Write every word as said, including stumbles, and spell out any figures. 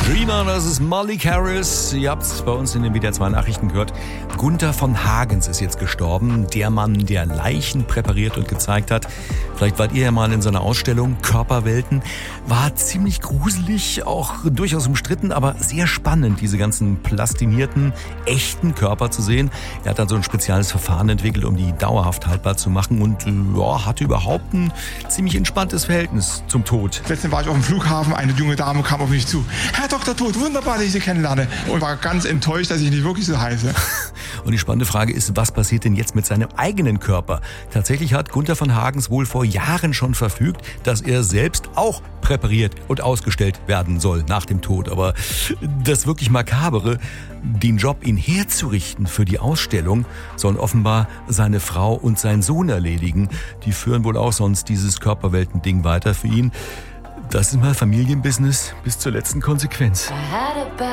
Dreamer, das ist Molly Harris. Ihr habt es bei uns in den W D R zwei Nachrichten gehört. Gunther von Hagens ist jetzt gestorben. Der Mann, der Leichen präpariert und gezeigt hat. Vielleicht wart ihr ja mal in seiner Ausstellung Körperwelten. War ziemlich gruselig, auch durchaus umstritten, aber sehr spannend, diese ganzen plastinierten, echten Körper zu sehen. Er hat dann so ein spezielles Verfahren entwickelt, um die dauerhaft haltbar zu machen und ja, hatte überhaupt ein ziemlich entspanntes Verhältnis zum Tod. Letztens war ich auf dem Flughafen, eine junge Dame kam auf mich zu. Herr Doktor Tod, wunderbar, dass ich Sie kennenlerne. Und war ganz enttäuscht, dass ich nicht wirklich so heiße. Und die spannende Frage ist, was passiert denn jetzt mit seinem eigenen Körper? Tatsächlich hat Gunther von Hagens wohl vor Jahren schon verfügt, dass er selbst auch präpariert und ausgestellt werden soll nach dem Tod. Aber das wirklich Makabere, den Job, ihn herzurichten für die Ausstellung, sollen offenbar seine Frau und sein Sohn erledigen. Die führen wohl auch sonst dieses Körperwelten-Ding weiter für ihn. Das ist mal Familienbusiness bis zur letzten Konsequenz.